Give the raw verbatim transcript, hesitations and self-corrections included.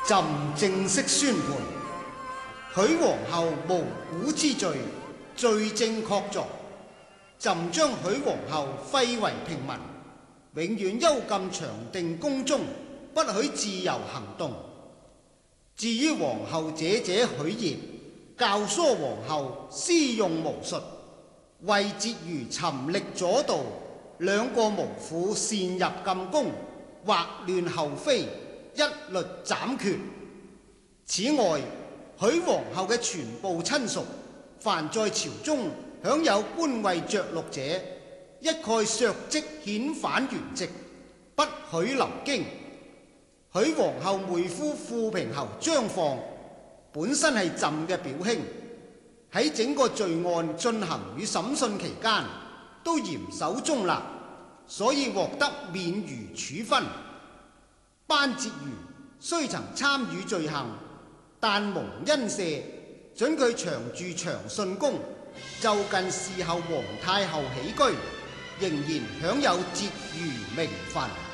朕正式宣判，許皇后無辜之罪，罪證確鑿。朕將許皇后廢為平民，永遠幽禁長定宮中，不許自由行動。至於皇后姐姐許燁，教唆皇后私用巫術，為節餘尋力左道，兩個無婦擅入禁宮，惑亂后妃，一律斬決。此外，許皇后嘅全部親屬，凡在朝中享有官位爵祿者，一概削職遣返原籍，不許留京。許皇后妹夫富平侯張放，本身係朕嘅表兄，喺整個罪案進行與審訊期間，都嚴守中立，所以獲得免於處分。班婕妤雖曾參與罪行，但蒙恩赦，准佢長住長信宮，就近侍候皇太后起居，仍然享有婕妤名分。